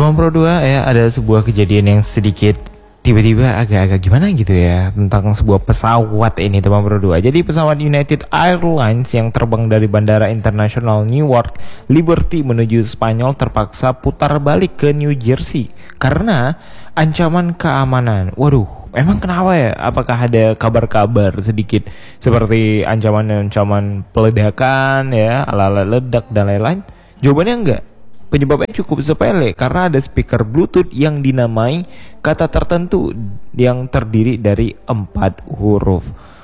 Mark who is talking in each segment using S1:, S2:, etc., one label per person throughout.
S1: Teman Pro 2 ya, ada sebuah kejadian yang sedikit tiba-tiba agak-agak gimana gitu ya, tentang sebuah pesawat ini teman Pro 2. Jadi pesawat United Airlines yang terbang dari Bandara Internasional Newark Liberty menuju Spanyol terpaksa putar balik ke New Jersey karena ancaman keamanan. Waduh, emang kenapa ya? Apakah ada kabar-kabar sedikit seperti ancaman-ancaman peledakan ya, ala-ala ledak dan lain-lain? Jawabannya enggak. Penyebabnya cukup sepele karena ada speaker Bluetooth yang dinamai kata tertentu yang terdiri dari 4 huruf.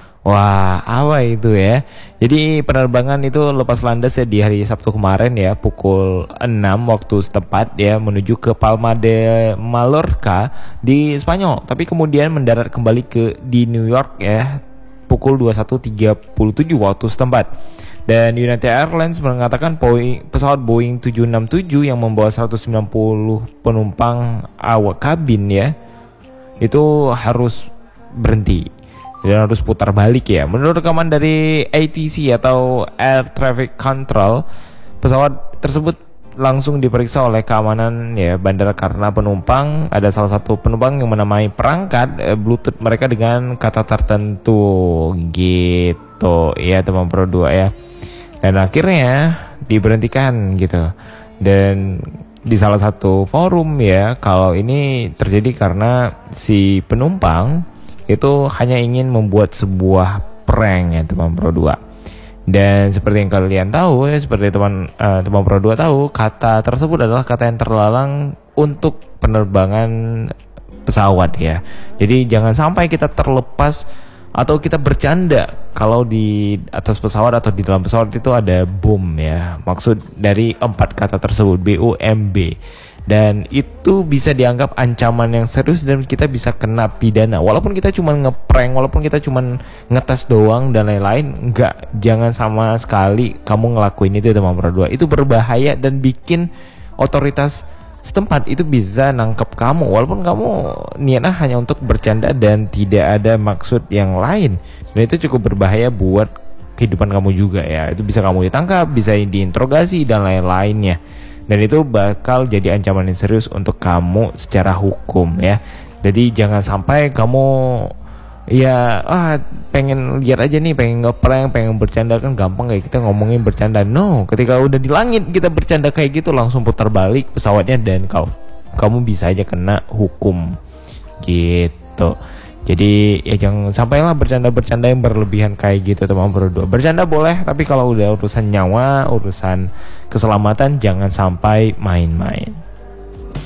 S1: Wah, apa itu ya? Jadi penerbangan itu lepas landas ya di hari Sabtu kemarin ya, pukul 6 waktu setempat ya, menuju ke Palma de Mallorca di Spanyol. Tapi kemudian mendarat kembali di New York ya, pukul 21.37 waktu setempat. Dan United Airlines mengatakan pesawat Boeing 767 yang membawa 190 penumpang awak kabin ya, itu harus berhenti dan harus putar balik ya. Menurut rekaman dari ATC atau Air Traffic Control, pesawat tersebut langsung diperiksa oleh keamanan ya bandara karena ada salah satu penumpang yang menamai perangkat Bluetooth mereka dengan kata tertentu gitu ya teman Pro 2 ya. Dan akhirnya diberhentikan gitu. Dan di salah satu forum ya, kalau ini terjadi karena si penumpang itu hanya ingin membuat sebuah prank ya teman Pro 2. Dan seperti yang kalian tahu ya, seperti teman Pro 2 tahu, kata tersebut adalah kata yang terlarang untuk penerbangan pesawat ya. Jadi jangan sampai kita terlepas atau kita bercanda kalau di atas pesawat atau di dalam pesawat itu ada bom ya. Maksud dari 4 kata tersebut, BOMB. Dan itu bisa dianggap ancaman yang serius dan kita bisa kena pidana. Walaupun kita cuma ngeprank, walaupun kita cuma ngetes doang dan lain-lain, jangan sama sekali kamu ngelakuin itu teman Pro 2. Itu berbahaya dan bikin otoritas setempat itu bisa nangkep kamu walaupun kamu niatnya hanya untuk bercanda dan tidak ada maksud yang lain. Dan itu cukup berbahaya buat kehidupan kamu juga ya. Itu bisa kamu ditangkap, bisa diinterogasi dan lain-lainnya. Dan itu bakal jadi ancaman yang serius untuk kamu secara hukum ya. Jadi jangan sampai kamu pengen lihat aja nih, pengen ngeprank, pengen bercanda, kan gampang kayak kita ngomongin bercanda. No, ketika udah di langit kita bercanda kayak gitu, langsung putar balik pesawatnya dan kamu bisa aja kena hukum gitu. Jadi ya jangan sampailah bercanda-bercanda yang berlebihan kayak gitu teman berdua. Bercanda boleh, tapi kalau udah urusan nyawa, urusan keselamatan, jangan sampai main-main.